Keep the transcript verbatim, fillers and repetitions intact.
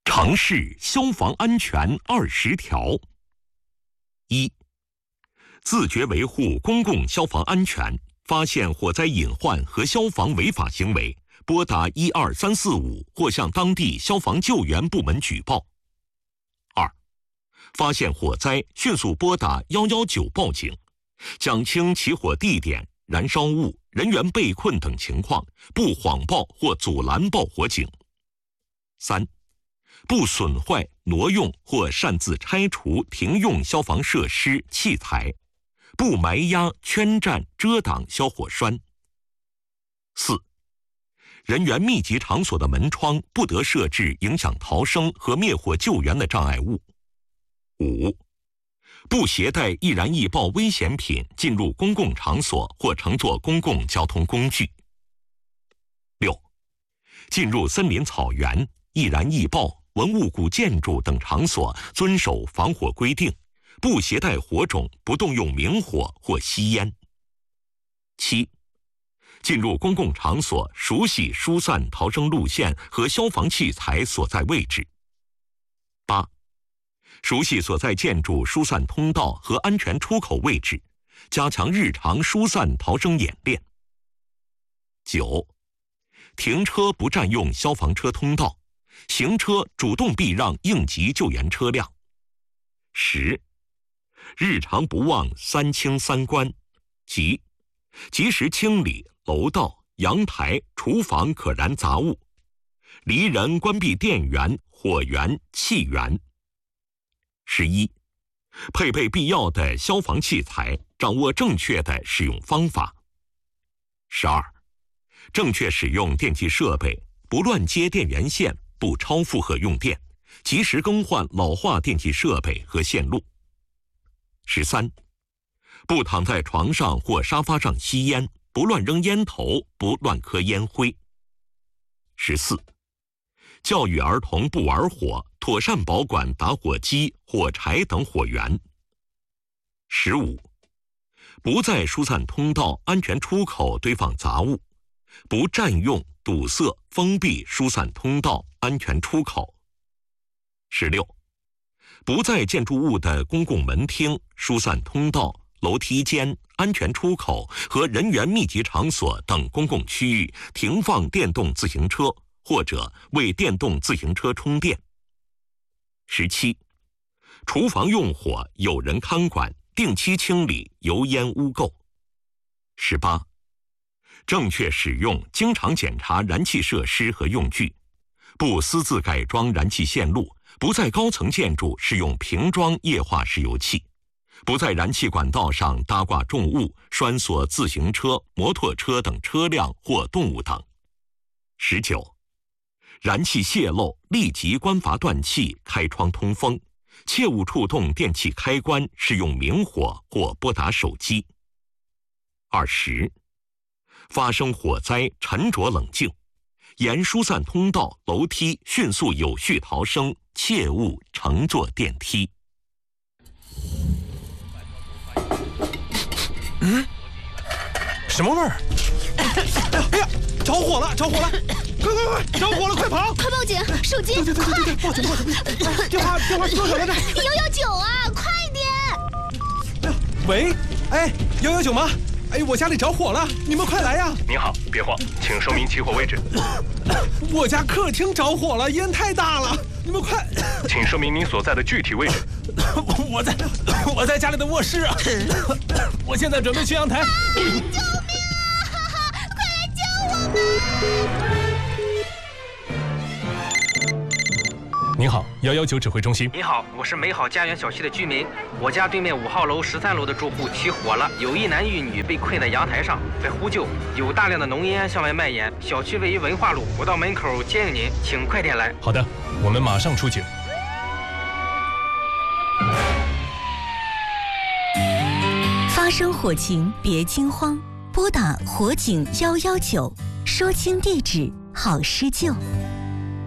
城市消防安全二十条：一、自觉维护公共消防安全，发现火灾隐患和消防违法行为，拨打一二三四五或向当地消防救援部门举报。二、发现火灾，迅速拨打一一九报警，讲清起火地点、燃烧物、人员被困等情况，不谎报或阻拦报火警。三、不损坏、挪用或擅自拆除停用消防设施器材，不埋压、圈占、遮挡消火栓。四、人员密集场所的门窗不得设置影响逃生和灭火救援的障碍物。五、不携带易燃易爆危险品进入公共场所或乘坐公共交通工具。六、进入森林草原、易燃易爆、文物古建筑等场所遵守防火规定，不携带火种，不动用明火或吸烟。七、进入公共场所熟悉疏散逃生路线和消防器材所在位置。八、熟悉所在建筑疏散通道和安全出口位置，加强日常疏散逃生演练。九、停车不占用消防车通道，行车主动避让应急救援车辆。十、日常不忘三清三关，即及时清理楼道、阳台、厨房可燃杂物，离人关闭电源、火源、气源。十一、配备必要的消防器材，掌握正确的使用方法。十二、正确使用电气设备，不乱接电源线，不超负荷用电，及时更换老化电气设备和线路。十三、不躺在床上或沙发上吸烟，不乱扔烟头，不乱磕烟灰。十四、教育儿童不玩火，妥善保管打火机、火柴等火源。十五、不在疏散通道、安全出口堆放杂物，不占用、堵塞、封闭疏散通道、安全出口。十六、不在建筑物的公共门厅、疏散通道、楼梯间、安全出口和人员密集场所等公共区域停放电动自行车，或者为电动自行车充电。十七、厨房用火有人看管，定期清理油烟污垢。十八、正确使用、经常检查燃气设施和用具，不私自改装燃气线路，不在高层建筑使用瓶装液化石油气，不在燃气管道上搭挂重物、拴锁自行车、摩托车等车辆或动物等。十九、燃气泄漏，立即关阀断气，开窗通风，切勿触动电器开关，使用明火或拨打手机。二十、发生火灾，沉着冷静，沿疏散通道、楼梯迅速有序逃生，切勿乘坐电梯。 嗯，什么味儿？哎呀，着火了，着火了！快快快，着火了，快跑！ 快报警！手机！ 对对对对对，报警报警！电话电话是多少来着？ 一一九啊，快点！ 哎呀，喂，哎，一一九吗？哎，我家里着火了，你们快来呀！ 您好，别慌，请说明起火位置。 我家客厅着火了，烟太大了，你们快！ 请说明您所在的具体位置。 我在我在家里的卧室啊，我现在准备去阳台。 啊、救命啊！快来救我们！ 您好，一一九指挥中心。 您好，我是美好家园小区的居民。我家对面五号楼、十三楼的住户起火了，有一男一女被困在阳台上，在呼救，有大量的浓烟向外蔓延。小区位于文化路，我到门口接应您，请快点来。 好的，我们马上出警。 发生火情别惊慌，拨打火警一一九，说清地址，好施救。